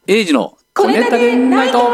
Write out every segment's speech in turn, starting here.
エイジの小ネタでナイト。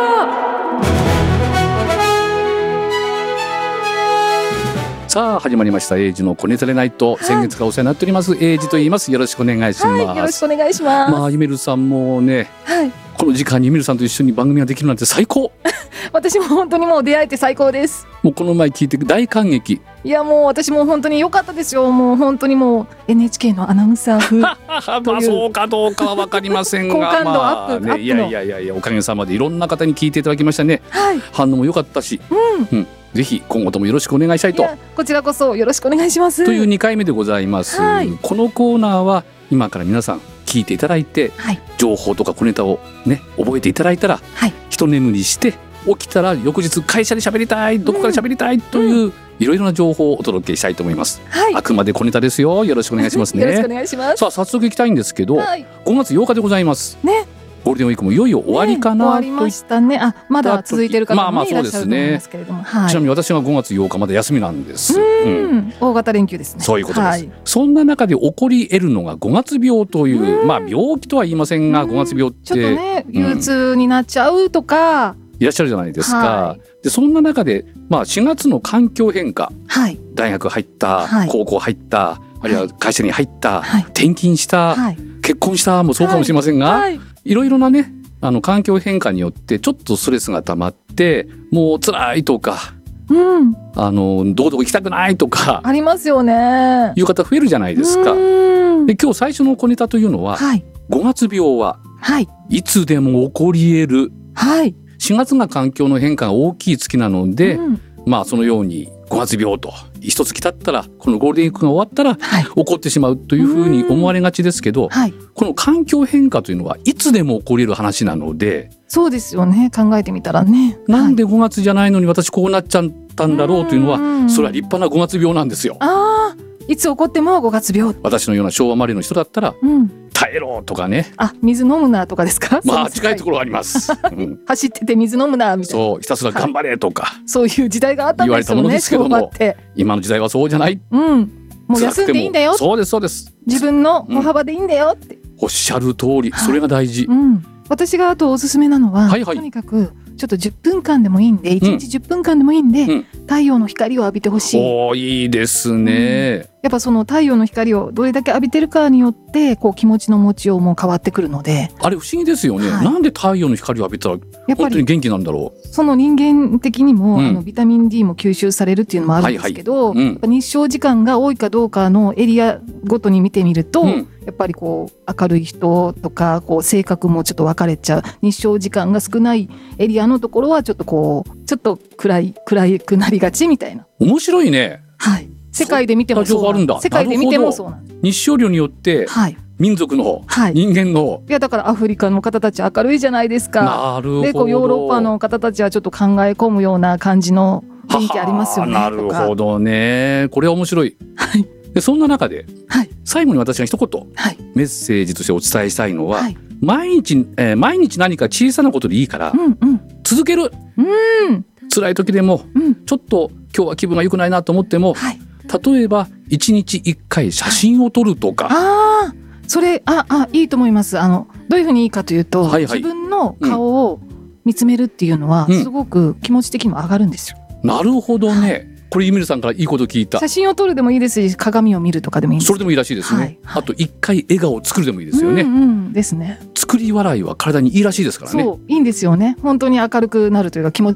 さあ始まりましたエイジの小ネタでナイト、先月からお世話になっておりますエイジと言います。よろしくお願いします。 よろしくお願いします。 ゆめるさんもね、この時間にゆめるさんと一緒に番組ができるなんて最高。 私も本当にもう出会えて最高です。 もうこの前聞いて大感激。 いやもう私も本当に良かったですよ。もう本当にもう NHK のアナウンサー風まあそうかどうかは分かりませんが好感度アップ、 いやおかげさまでいろんな方に聞いていただきましたね、反応も良かったし、ぜひ今後ともよろしくお願いしたいと。 こちらこそよろしくお願いしますという2回目でございます、このコーナーは今から皆さん聞いていただいて、情報とか小ネタをね覚えていただいたら、一眠りして起きたら翌日会社で喋りたい、どこから喋りたいという、いろいろな情報をお届けしたいと思います、あくまで小ネタですよ。よろしくお願いしますね。 よろしくお願いします。 さあ早速いきたいんですけど、5月8日でございますね。ゴールデンウィークもいよいよ終わりかな、 終わりましたね。まだ続いてる方もいらっしゃると思いますけれども、ちなみに私は5月8日まだ休みなんです。 大型連休ですね。 そういうことです、そんな中で起こり得るのが5月病という、病気とは言いませんが、5月病ってちょっとね憂鬱になっちゃうとか、 いらっしゃるじゃないですか、でそんな中で、4月の環境変化、大学入った、高校入った、あるいは会社に入った、転勤した、結婚したもそうかもしれませんが、いろいろなね環境変化によってちょっとストレスが溜まってもう辛いとか、どこ行きたくないとかありますよね。 いう方増えるじゃないですか。で今日最初の小ネタというのは、5月病はいつでも起こり得る、4月が環境の変化が大きい月なので、そのように5月病と一月経ったら、このゴールデンウィークが終わったら、起こってしまうというふうに思われがちですけど、この環境変化というのはいつでも起こり得る話なので。 そうですよね、考えてみたらね。 なんで5月じゃないのに私こうなっちゃったんだろうというのは、それは立派な5月病なんですよ。 いつ起こっても5月病。 私のような昭和生まれの人だったら、耐えろとかね、 水飲むなとかですか。 近いところがあります、 走ってて水飲むなみたいな、 そうひたすら頑張れとか、 そういう時代があったんですよね。 昭和って。今の時代はそうじゃない、もう休んでいいんだよ。そうですそうです、 自分の歩幅でいいんだよって、 おっしゃる通り、それが大事。 私があとおすすめなのは、とにかくちょっと10分間でもいいんで、1日10分間でもいいんで、太陽の光を浴びてほしい。 いいですね、 やっぱその太陽の光をどれだけ浴びてるかによってこう気持ちの持ちようも変わってくるので。 あれ不思議ですよね、なんで太陽の光を浴びたら本当に元気なんだろう。 その人間的にも、ビタミン D も吸収されるっていうのもあるんですけど、やっぱ日照時間が多いかどうかのエリアごとに見てみると、やっぱりこう明るい人とかこう性格もちょっと分かれちゃう。日照時間が少ないエリアのところはちょっと暗くなりがちみたいな。 面白いね。 世界で見てもそうなんです。世界で見てもそうなんです。 日照量によって、民族の、人間の、 いやだからアフリカの方たち明るいじゃないですか。 なるほど。 でこうヨーロッパの方たちはちょっと考え込むような感じの雰囲気ありますよね。 なるほどね、これは面白い。でそんな中で、最後に私が一言、メッセージとしてお伝えしたいのは、毎日何か小さなことでいいから、続ける。辛い時でも、ちょっと今日は気分が良くないなと思っても、例えば1日1回写真を撮るとか、 それいいと思います。どういうふうにいいかというと、自分の顔を見つめるっていうのは、すごく気持ち的にも上がるんですよ。 なるほどね、これゆみるさんからいいこと聞いた。 写真を撮るでもいいですし、鏡を見るとかでもいいです。 それでもいいらしいですね、あと1回笑顔を作るでもいいですよね。 ですね。 作り笑いは体にいいらしいですからね。 そういいんですよね。本当に明るくなるというか